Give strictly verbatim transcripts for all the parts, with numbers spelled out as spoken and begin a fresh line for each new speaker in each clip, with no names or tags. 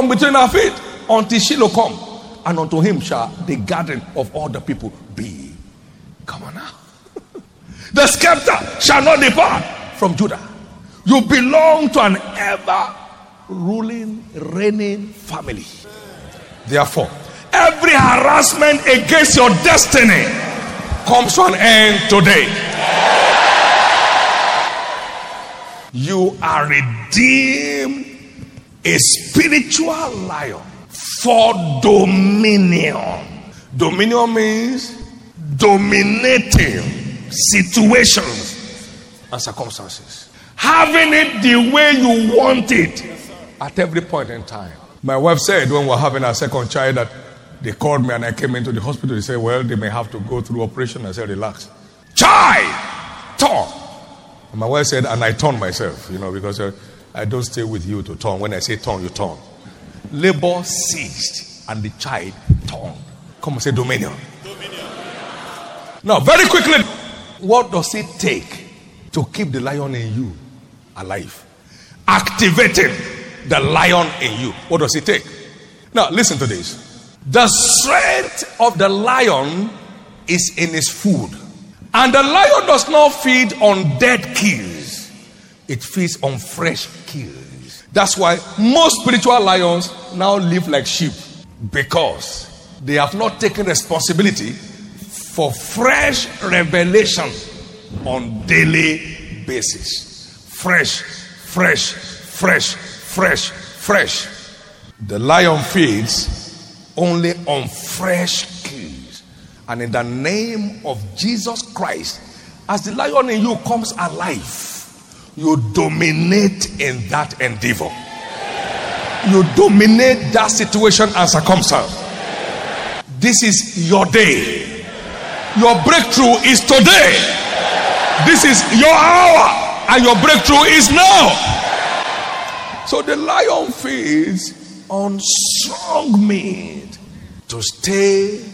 from between our feet until Shiloh come, and unto him shall the gathering of all the people be. Come on now. The scepter shall not depart from Judah. You belong to an ever ruling, reigning family. Therefore, every harassment against your destiny comes to an end today. You are redeemed, a spiritual lion for dominion. Dominion means dominating situations and circumstances. Having it the way you want it at every point in time. My wife said when we were having our second child that they called me and I came into the hospital. They said, well, they may have to go through operation. I said, relax. Child! Turn! And my wife said, and I turned myself, you know, because uh, I don't stay with you to turn. When I say turn, you turn. Labor ceased and the child turned. Come and say dominion. Dominion. Now, very quickly, what does it take to keep the lion in you alive? Activating the lion in you. What does it take? Now, listen to this. The strength of the lion is in his food. And the lion does not feed on dead kills. It feeds on fresh kills. That's why most spiritual lions now live like sheep. Because they have not taken responsibility for fresh revelation on daily basis. Fresh, fresh, fresh, fresh, fresh. The lion feeds only on fresh kills. And in the name of Jesus Christ, as the lion in you comes alive, you dominate in that endeavor. You dominate that situation and circumstance. This is your day. Your breakthrough is today. This is your hour, and your breakthrough is now. So the lion feeds on strong meat to stay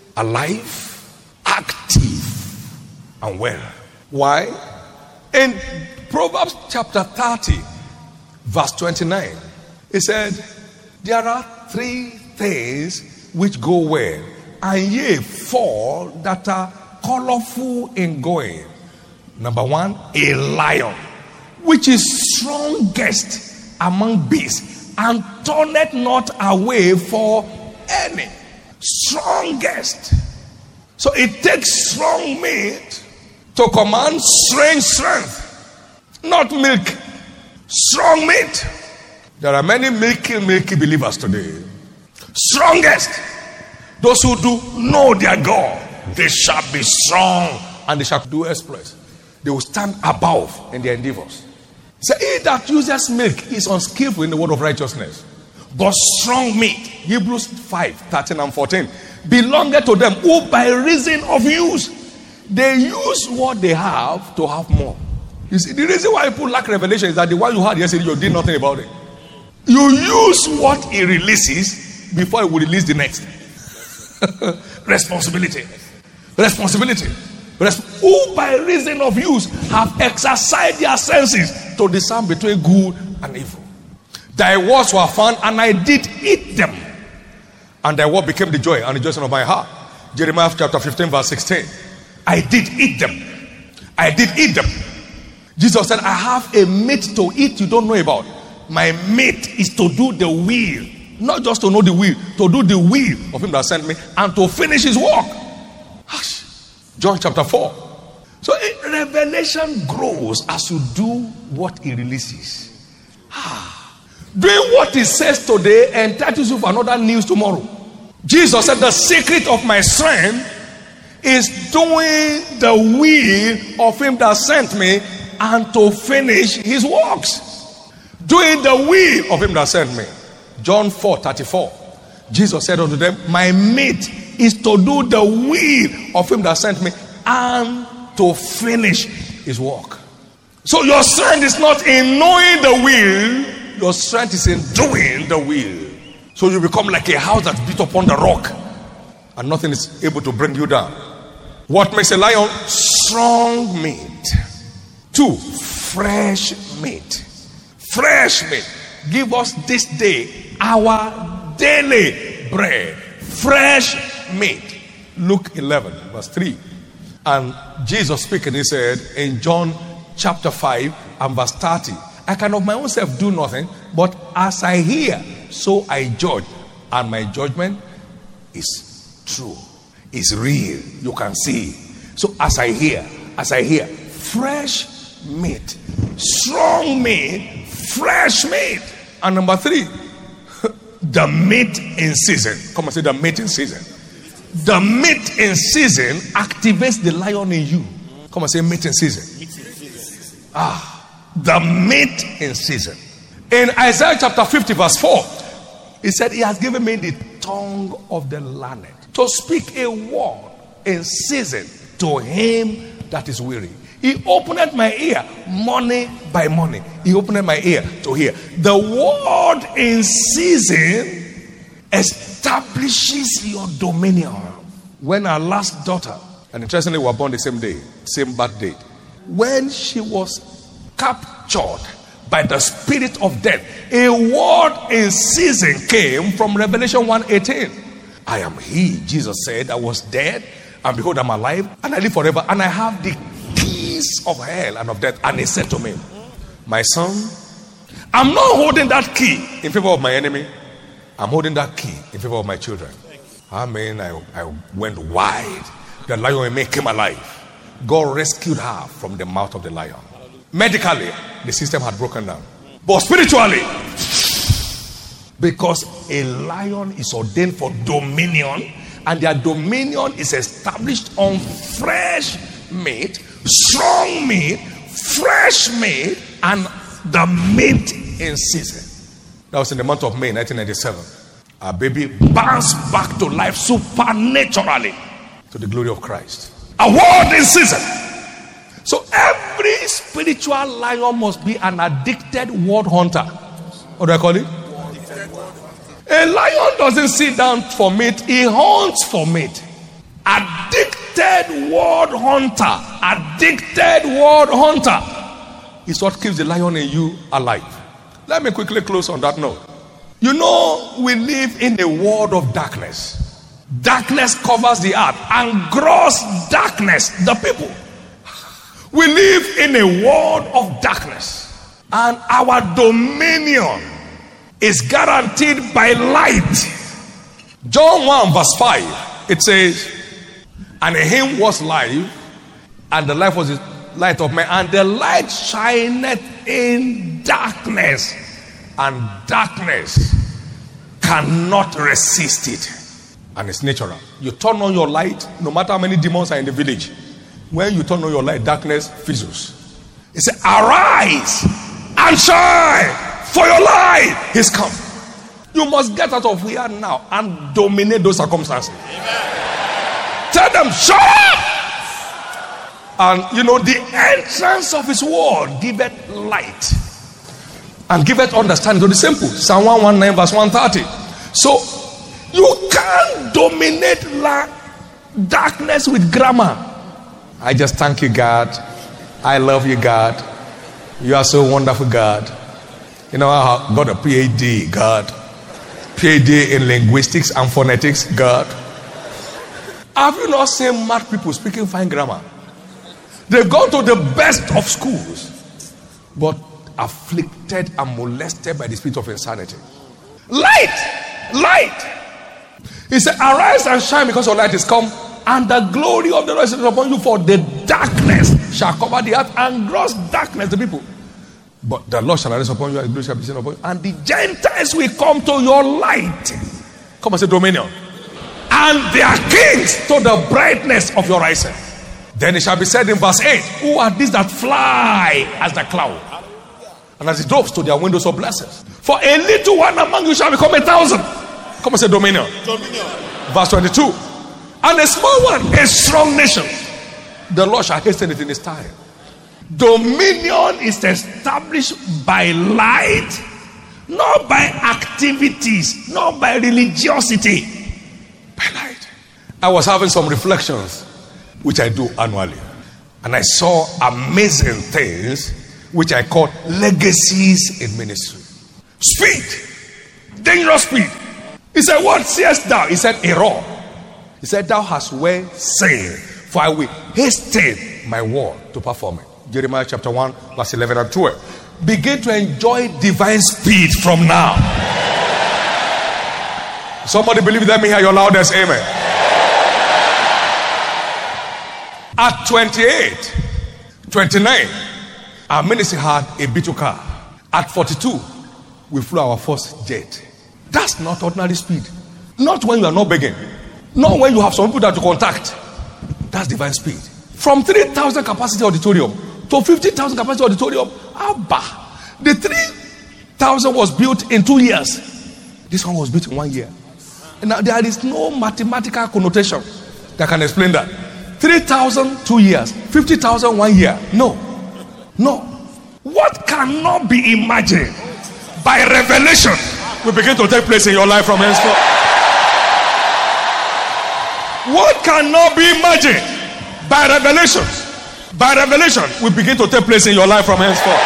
alive, active, and well. Why? In Proverbs chapter thirty, verse twenty-nine, it said, there are three things which go well, and yea, four that are colorful in going. Number one, a lion, which is strongest among beasts, and turneth not away for any. Strongest. So it takes strong meat to command strange strength, not milk. Strong meat. There are many milky, milky believers today. Strongest. Those who do know their God, they shall be strong and they shall do exploits. They will stand above in their endeavors. So he that uses milk is unskillful in the word of righteousness. But strong meat, Hebrews five, thirteen and fourteen, belongeth to them who by reason of use, they use what they have to have more. You see, the reason why people lack revelation is that the one you had yesterday, you did nothing about it. You use what he releases before he will release the next. Responsibility. Responsibility. Resp- who by reason of use have exercised their senses to discern between good and evil. Thy words were found, and I did eat them. And thy word became the joy and the rejoicing of my heart. Jeremiah chapter fifteen, verse sixteen. I did eat them. I did eat them. Jesus said, I have a meat to eat you don't know about. My meat is to do the will. Not just to know the will, to do the will of him that sent me and to finish his work. John chapter four. So a revelation grows as you do what he releases. Ah. Doing what he says today entitles you for another news tomorrow. Jesus said, the secret of my strength is doing the will of him that sent me and to finish his works. Doing the will of him that sent me. John four, thirty-four. Jesus said unto them, my meat is to do the will of him that sent me and to finish his work. So your strength is not in knowing the will. Your strength is in doing the will. So you become like a house that's built upon the rock and nothing is able to bring you down. What makes a lion? Strong meat. Two, fresh meat. Fresh meat. Give us this day our daily bread, fresh meat. Luke eleven, verse three. And Jesus speaking, he said in John chapter five and verse thirty, I can of my own self do nothing, but as I hear, so I judge. And my judgment is true, is real. You can see. So as I hear, as I hear, fresh meat, strong meat, fresh meat. And number three, the meat in season. Come and say the meat in season. The meat in season activates the lion in you. Come and say meat in season. Ah, the meat in season. In Isaiah chapter fifty verse four, he said, he has given me the tongue of the learned to speak a word in season to him that is weary. He opened my ear morning by morning. He opened my ear to hear. The word in season establishes your dominion. When our last daughter, and interestingly we were born the same day, same birth date, when she was captured by the spirit of death, a word in season came from Revelation one eighteen. I am he, Jesus said, I was dead, and behold, I'm alive, and I live forever, and I have the keys of hell and of death. And he said to me, my son, I'm not holding that key in favor of my enemy. I'm holding that key in favor of my children. I mean, I, I went wide. The lion in me came alive. God rescued her from the mouth of the lion. Medically, the system had broken down. But spiritually, because a lion is ordained for dominion, and their dominion is established on fresh meat, strong meat, fresh meat, and the meat in season. That was in the month of May nineteen ninety-seven. Our baby bounced back to life supernaturally to the glory of Christ. A word in season. So every spiritual lion must be an addicted word hunter. What do I call it? A lion doesn't sit down for meat, he hunts for meat. Addicted word hunter, addicted word hunter is what keeps the lion in you alive. Let me quickly close on that note. You know, we live in a world of darkness. Darkness covers the earth, and gross darkness the people. We live in a world of darkness, and our dominion is guaranteed by light. John one verse five, it says, and in him was life, and the life was the light of man, and the light shineth in darkness, and darkness cannot resist it. And it's natural. You turn on your light, no matter how many demons are in the village, when you turn on your light, darkness fizzles. It says, arise and shine, for your light is come. You must get out of here now and dominate those circumstances. Amen. Tell them, shut up! And you know, the entrance of his word giveth light and giveth understanding to the simple. Psalm one nineteen verse one thirty. So you can't dominate la- darkness with grammar. I just thank you, God. I love you, God. You are so wonderful, God. You know, I got a P H D, God. P H D in linguistics and phonetics, God. Have you not seen mad people speaking fine grammar? They've gone to the best of schools, but afflicted and molested by the spirit of insanity. Light! Light! He said, arise and shine, because your light is come, and the glory of the Lord is upon you, for the darkness shall cover the earth, and gross darkness the people. But the Lord shall arise upon you, and the glory shall be seen upon you, and the Gentiles will come to your light. Come and say dominion. And their kings to the brightness of your rising. Then it shall be said in verse eight, who are these that fly as the cloud, and as the doves to their windows of blessings? For a little one among you shall become a thousand. Come and say dominion. Dominion. Verse twenty-two. And a small one, a strong nation, the Lord shall hasten it in his time. Dominion is established by light, not by activities, not by religiosity. By light. I was having some reflections, which I do annually, and I saw amazing things which I call legacies in ministry. Speak. Dangerous speed. He said, what seest thou? He said, a roar. He said, thou hast well said, for I will hasten my word to perform it. Jeremiah chapter one, verse eleven and twelve. Begin to enjoy divine speed from now. Somebody believe that? Me hear your loudest amen. At twenty-eight, twenty-nine, our ministry had a Beetle car. At forty-two, we flew our first jet. That's not ordinary speed. Not when you are not begging. Not when you have some people that you contact. That's divine speed. From three thousand capacity auditorium to fifty thousand capacity auditorium. Abba. The three thousand was built in two years. This one was built in one year. Now there is no mathematical connotation that can explain that. three thousand two years. fifty thousand one year. No. No. What cannot be imagined by revelation will begin to take place in your life from henceforth. What cannot be imagined by revelation, by revelation will begin to take place in your life from henceforth.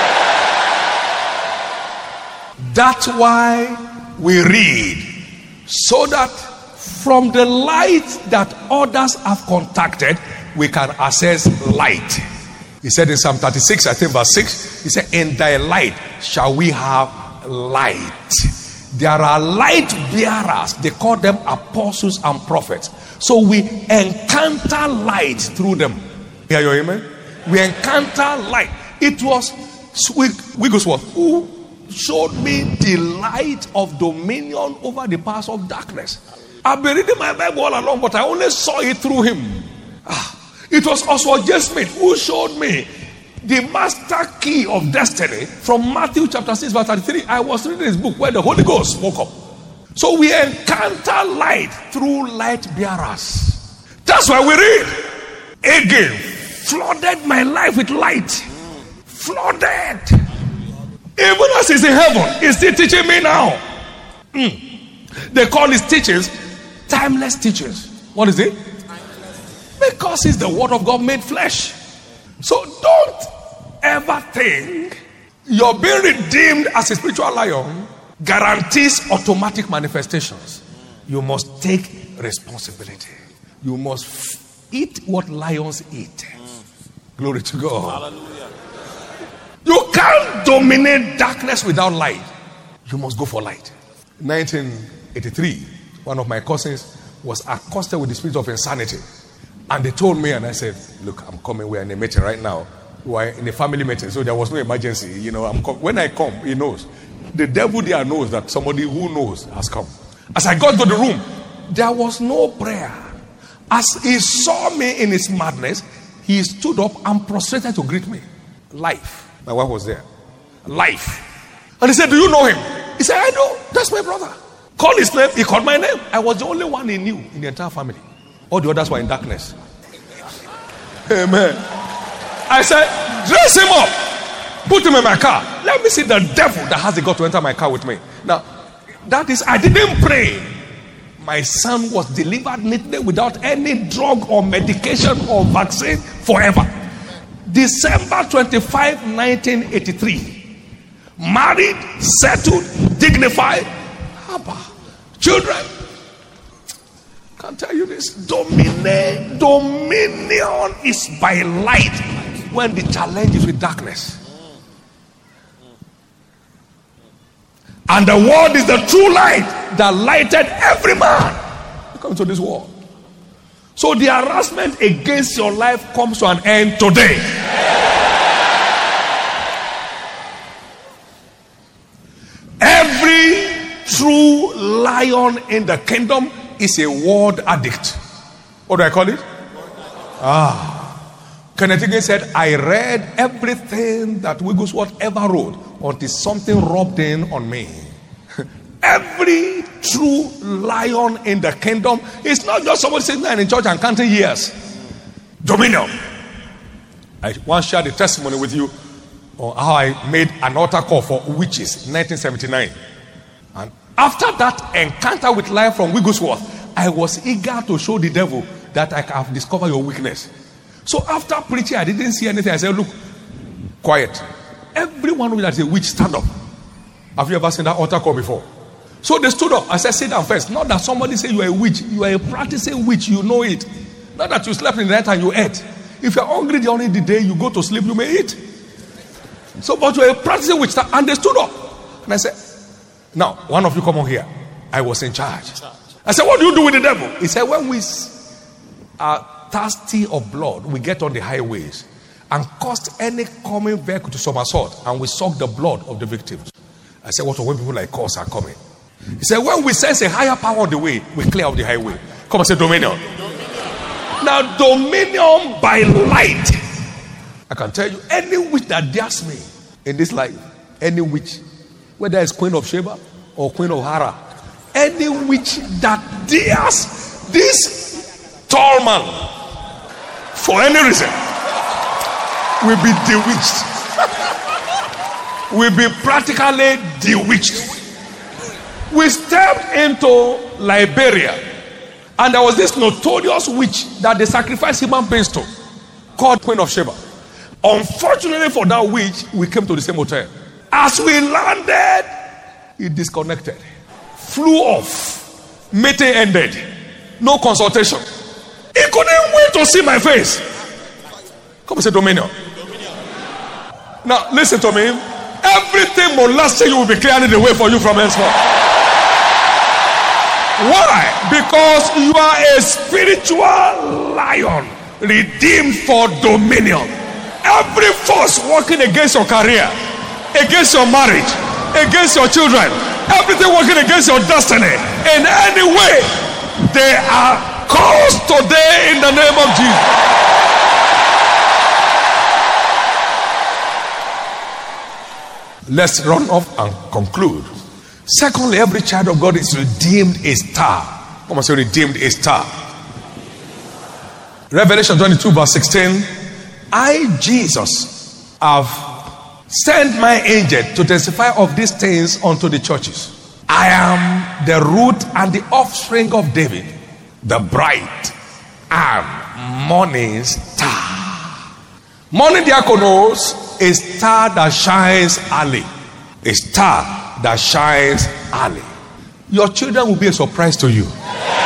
That's why we read, so that from the light that others have contacted, we can access light. He said in Psalm thirty-six, I think verse six, he said, in thy light shall we have light. There are light bearers. They call them apostles and prophets. So we encounter light through them. Hear your amen? We encounter light. It was Wigglesworth who showed me the light of dominion over the powers of darkness. I've been reading my Bible all along, but I only saw it through him. Ah, it was Oswald J. Smith who showed me the master key of destiny from Matthew chapter six verse thirty-three. I was reading his book where the Holy Ghost spoke up. So we encounter light through light bearers. That's why we read again. Flooded my life with light. Flooded. Even as he's in heaven, he's still teaching me now. Mm. They call his teachings timeless teachings. What is it? Because it's the word of God made flesh. So don't ever think you're being redeemed as a spiritual lion guarantees automatic manifestations. You must take responsibility. You must f- eat what lions eat. Glory to God. Hallelujah. You can't dominate darkness without light. You must go for light. nineteen eighty-three, one of my cousins was accosted with the spirit of insanity. And they told me, and I said, look, I'm coming. We're in a meeting right now. We're in a family meeting, so there was no emergency. You know, I'm com- when I come, he knows. The devil there knows that somebody who knows has come. As I got to the room, there was no prayer. As he saw me in his madness, he stood up and prostrated to greet me. Life. My wife was there. Life. And he said, do you know him? He said, I know. That's my brother. Call his name. He called my name. I was the only one he knew in the entire family. All the others were in darkness. Amen. I said, dress him up. Put him in my car. Let me see the devil that has the God to enter my car with me. Now, that is, I didn't pray. My son was delivered neatly without any drug or medication or vaccine forever. December twenty-fifth, nineteen eighty-three. Married, settled, dignified. Abba. Children. Can't tell you this. Dominion, dominion is by light when the challenge is with darkness. And the word is the true light that lighted every man who comes to this world. So the harassment against your life comes to an end today. Every true lion in the kingdom is a word addict. What do I call it? Ah. Kenneth Hagin said, I read everything that Wigglesworth ever wrote until something rubbed in on me. Every true lion in the kingdom is not just somebody sitting there in church and counting years. Dominion. I once shared a testimony with you on how I made an altar call for witches in nineteen seventy-nine. And after that encounter with life from Wigglesworth, I was eager to show the devil that I have discovered your weakness. So after preaching, I didn't see anything. I said, look, quiet. Everyone who is a witch, stand up. Have you ever seen that altar call before? So they stood up. I said, sit down first. Not that somebody say you are a witch. You are a practicing witch. You know it. Not that you slept in the night and you ate. If you are hungry during the day, you go to sleep, you may eat. So, but you are a practicing witch. And they stood up. And I said, now, one of you come on here. I was in charge. I said, what do you do with the devil? He said, when we are thirsty of blood, we get on the highways and cause any coming vehicle to somersault, and we suck the blood of the victims. I said, what when people like us are coming? He said, when we sense a higher power on the way, we clear out the highway. Come and say dominion. dominion. Now, dominion by light. I can tell you, any witch that dares me in this life, any witch, whether it's Queen of Sheba or Queen of Hara, any witch that dares this tall man for any reason will be bewitched. Will be practically bewitched. We stepped into Liberia, and there was this notorious witch that they sacrificed human beings to, called Queen of Sheba. Unfortunately for that witch, we came to the same hotel. As we landed, he disconnected, flew off, meeting ended, no consultation. He couldn't wait to see my face. Come and say dominion. Now listen to me. Everything molesting you will be clearing the way for you from henceforth. Why? Because you are a spiritual lion, redeemed for dominion. Every force working against your career, against your marriage, against your children, everything working against your destiny, in any way, they are caused today in the name of Jesus. Let's run off and conclude. Secondly, every child of God is redeemed a star. Come on, say redeemed a star. Revelation twenty-two verse sixteen. I, Jesus, have sent my angel to testify of these things unto the churches. I am the root and the offspring of David, the bright and morning star. Morning diakonos, a star that shines early. A star that shines early. Your children will be a surprise to you.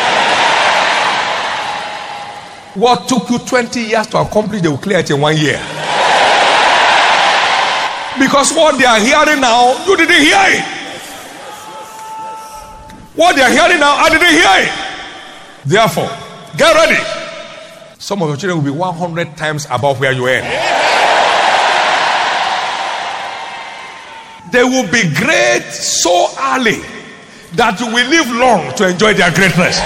What took you twenty years to accomplish, they will clear it in one year. Because what they are hearing now, you didn't hear it. What they are hearing now, I didn't hear it. Therefore, get ready. Some of your children will be one hundred times above where you are. They will be great so early that you will live long to enjoy their greatness.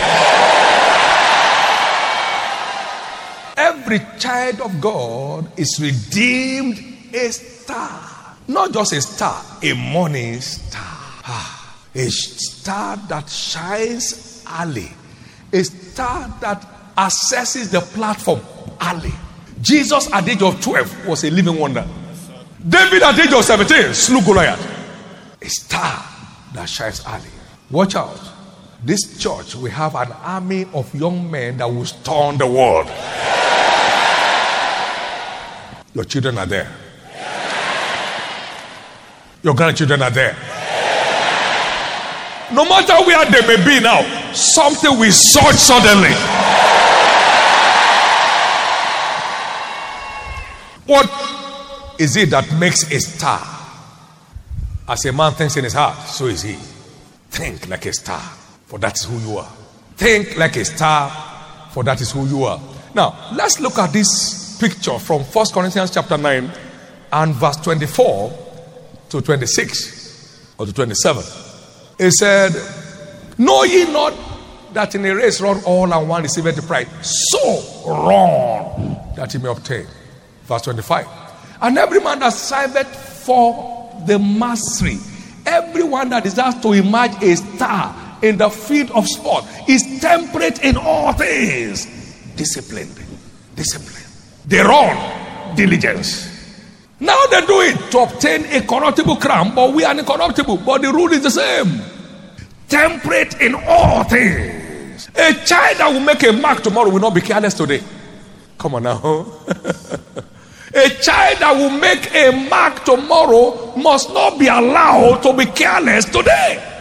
Every child of God is redeemed a star. Not just a star, a morning star. A star that shines early. A star that accesses the platform early. Jesus at the age of twelve was a living wonder. David at the age of seventeen slew Goliath. A star that shines early. Watch out. This church will have an army of young men that will storm the world. Your children are there. Your grandchildren are there. No matter where they may be now, something will surge suddenly. What is it that makes a star? As a man thinks in his heart, so is he. Think like a star, for that is who you are. Think like a star, for that is who you are. Now, let's look at this picture from First Corinthians chapter nine and verse twenty-four to twenty-six or to twenty-seven. It said, know ye not that in a race run all and one receiveth the prize? So run that he may obtain. Verse twenty-five. And every man that striveth for the mastery, everyone that desires to emerge a star in the field of sport, is temperate in all things. Disciplined. Discipline. They run diligence. Now they do it to obtain a corruptible crown, but we are incorruptible. But the rule is the same. Temperate in all things. A child that will make a mark tomorrow will not be careless today. Come on now. A child that will make a mark tomorrow must not be allowed to be careless today.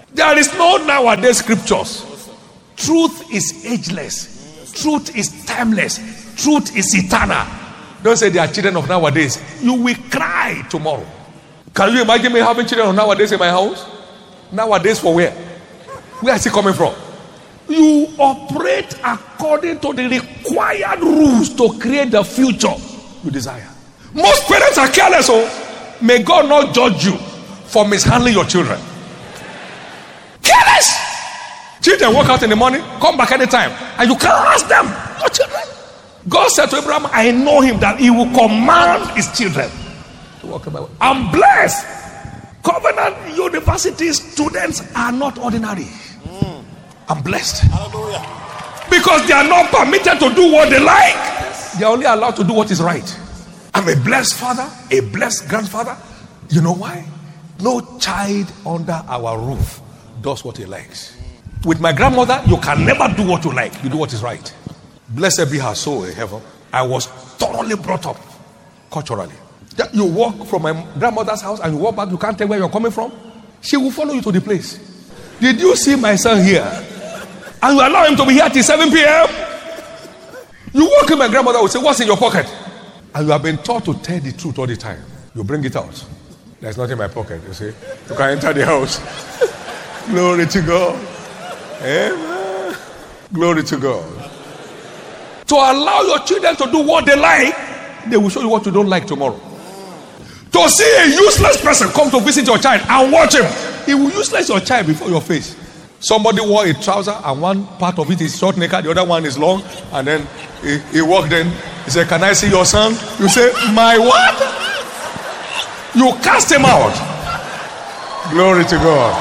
There is no nowadays scriptures. Truth is ageless. Truth is timeless. Truth is eternal. Don't say they are children of nowadays. You will cry tomorrow. Can you imagine me having children of nowadays in my house? Nowadays for where? Where is it coming from? You operate according to the required rules to create the future you desire. Most parents are careless. Oh, may God not judge you for mishandling your children. Careless. Children walk out in the morning, come back anytime, and you can't ask them. Your children. God said to Abraham, I know him that he will command his children to walk in my way. I'm blessed. Covenant University students are not ordinary. Mm. I'm blessed. Hallelujah. Because they are not permitted to do what they like. They are only allowed to do what is right. I'm a blessed father, a blessed grandfather. You know why? No child under our roof does what he likes. With my grandmother, you can never do what you like. You do what is right. Blessed be her soul in heaven. I was thoroughly brought up culturally. You walk from my grandmother's house and you walk back, you can't tell where you're coming from. She will follow you to the place. Did you see my son here? And you allow him to be here till seven p.m. You walk in, my grandmother will say, what's in your pocket? And you have been taught to tell the truth all the time. You bring it out. There's nothing in my pocket, you see. You can enter the house. Glory to God. Amen. Glory to God. To allow your children to do what they like, they will show you what you don't like tomorrow. To see a useless person come to visit your child and watch him, he will useless your child before your face. Somebody wore a trouser and one part of it is short naked, the other one is long, and then he, he walked in. He said, can I see your son? You say, my what? You cast him out. Glory to God.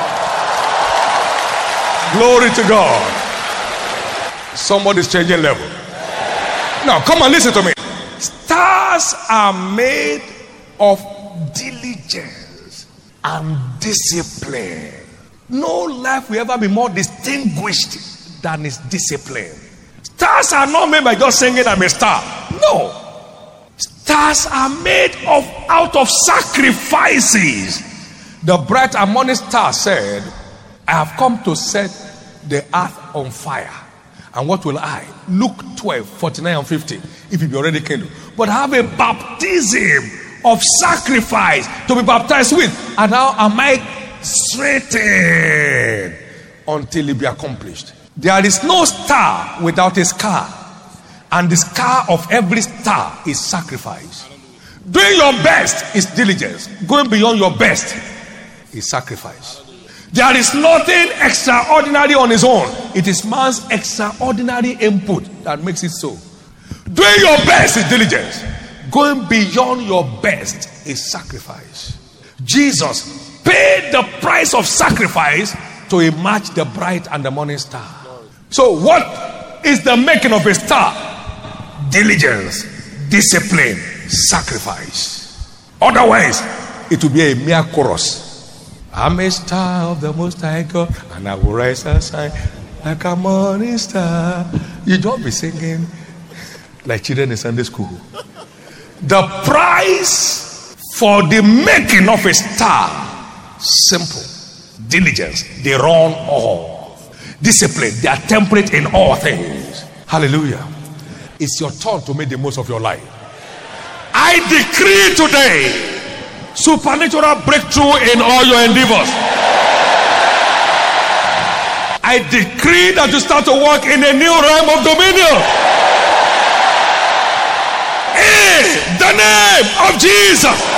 Glory to God. Somebody's changing level. Now, come and listen to me. Stars are made of diligence and discipline. No life will ever be more distinguished than its discipline. Stars are not made by just singing I'm a star. No. Stars are made of out of sacrifices. The bright and morning star said, I have come to set the earth on fire. And what will I? Luke twelve, forty-nine and fifty. If it be already kindled. But have a baptism of sacrifice to be baptized with. And now am I straightened until it be accomplished. There is no star without a scar. And the scar of every star is sacrifice. Doing your best is diligence. Going beyond your best is sacrifice. There is nothing extraordinary on its own. It is man's extraordinary input that makes it so. Doing your best is diligence. Going beyond your best is sacrifice. Jesus paid the price of sacrifice to match the bright and the morning star. So what is the making of a star? Diligence, discipline, sacrifice. Otherwise, it will be a mere chorus. I'm a star of the Most High God, and I will rise and shine like a morning star. You don't be singing like children in Sunday school. The price for the making of a star, simple. Diligence, they run all. Discipline, they are temperate in all things. Hallelujah. It's your turn to make the most of your life. I decree today supernatural breakthrough in all your endeavors. I decree that you start to walk in a new realm of dominion. In the name of Jesus.